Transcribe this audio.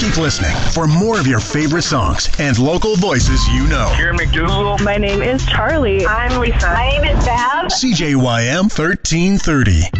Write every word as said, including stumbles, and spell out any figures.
Keep listening for more of your favorite songs and local voices you know. Here McDougal. My name is Charlie. I'm Lisa. My name is Bev. C J Y M thirteen thirty.